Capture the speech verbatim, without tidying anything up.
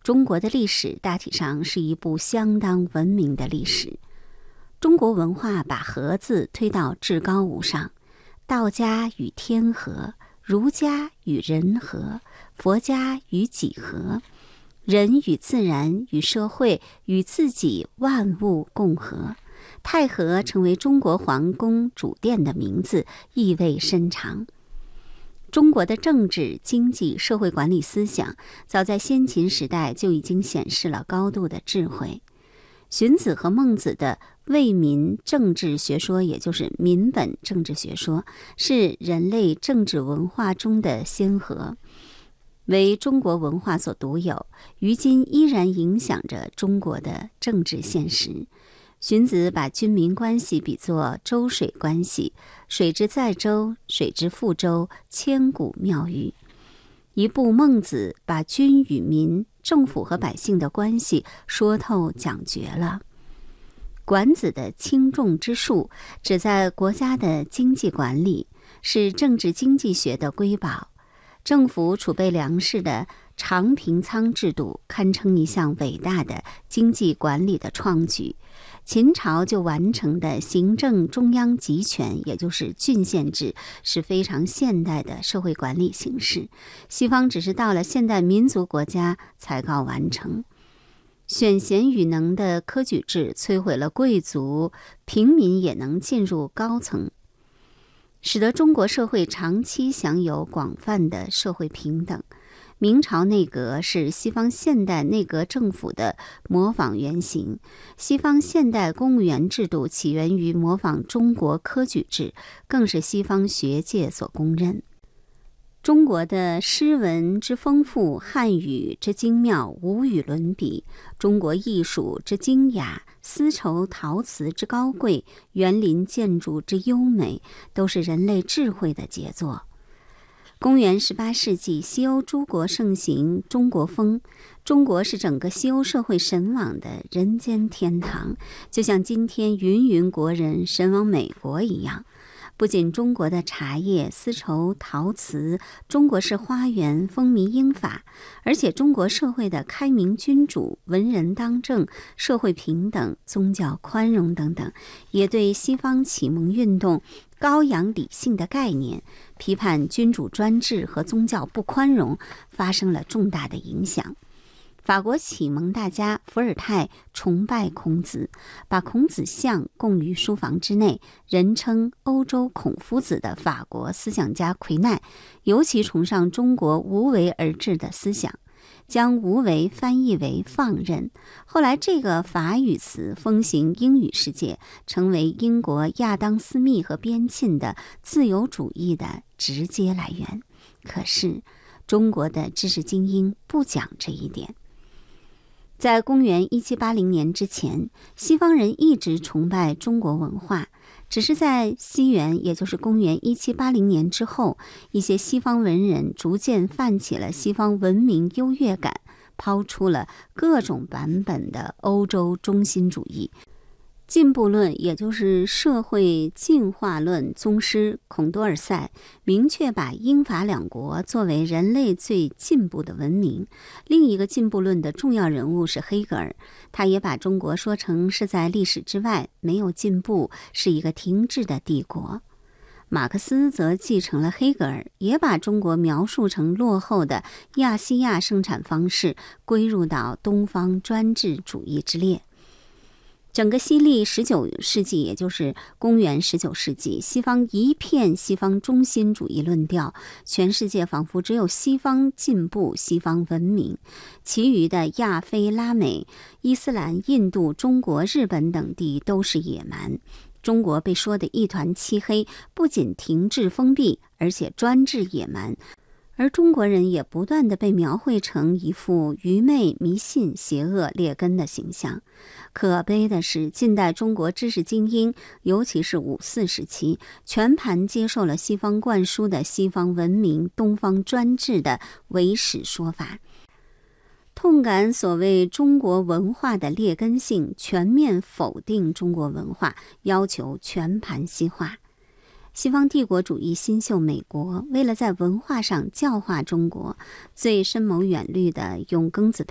中国的历史大体上是一部相当文明的历史。中国文化把和字推到至高无上，道家与天和，儒家与人和，佛家与己和，人与自然与社会与自己万物共和。太和成为中国皇宫主殿的名字，意味深长。中国的政治、经济、社会管理思想，早在先秦时代就已经显示了高度的智慧。荀子和孟子的为民政治学说，也就是民本政治学说，是人类政治文化中的先河，为中国文化所独有，于今依然影响着中国的政治现实。荀子把军民关系比作周水关系，水之载舟，水之覆舟，千古妙语。一部孟子把君与民、政府和百姓的关系说透讲绝了。管子的轻重之术旨在国家的经济管理，是政治经济学的瑰宝。政府储备粮食的长平仓制度堪称一项伟大的经济管理的创举。秦朝就完成的行政中央集权，也就是郡县制，是非常现代的社会管理形式。西方只是到了现代民族国家才告完成。选贤与能的科举制摧毁了贵族，平民也能进入高层，使得中国社会长期享有广泛的社会平等。明朝内阁是西方现代内阁政府的模仿原型，西方现代公务员制度起源于模仿中国科举制，更是西方学界所公认。中国的诗文之丰富，汉语之精妙，无与伦比；中国艺术之精雅，丝绸陶瓷之高贵，园林建筑之优美，都是人类智慧的杰作。公元十八世纪，西欧诸国盛行中国风，中国是整个西欧社会神往的人间天堂，就像今天芸芸国人神往美国一样。不仅中国的茶叶、丝绸、陶瓷，中国式花园风靡英法，而且中国社会的开明君主、文人当政、社会平等、宗教宽容等等，也对西方启蒙运动高扬理性的概念，批判君主专制和宗教不宽容，发生了重大的影响。法国启蒙大家伏尔泰崇拜孔子，把孔子像供于书房之内，人称欧洲孔夫子的法国思想家奎奈尤其崇尚中国无为而治的思想，将无为翻译为放任。后来这个法语词风行英语世界，成为英国亚当·斯密和边沁的自由主义的直接来源。可是中国的知识精英不讲这一点。在公元一七八零年之前，西方人一直崇拜中国文化，只是在西元，也就是公元一七八零年之后，一些西方文人逐渐泛起了西方文明优越感，抛出了各种版本的欧洲中心主义。进步论，也就是社会进化论宗师孔多尔塞明确把英法两国作为人类最进步的文明。另一个进步论的重要人物是黑格尔，他也把中国说成是在历史之外，没有进步，是一个停滞的帝国。马克思则继承了黑格尔，也把中国描述成落后的亚细亚生产方式，归入到东方专制主义之列。整个西历十九世纪，也就是公元十九世纪，西方一片西方中心主义论调，全世界仿佛只有西方进步、西方文明，其余的亚非拉美、伊斯兰、印度、中国、日本等地都是野蛮。中国被说得一团漆黑，不仅停滞封闭，而且专制野蛮。而中国人也不断地被描绘成一副愚昧、迷信、邪恶、劣根的形象。可悲的是，近代中国知识精英，尤其是五四时期，全盘接受了西方灌输的西方文明、东方专制的伪史说法，痛感所谓中国文化的劣根性，全面否定中国文化，要求全盘西化。西方帝国主义新秀美国为了在文化上教化中国，最深谋远虑的用庚子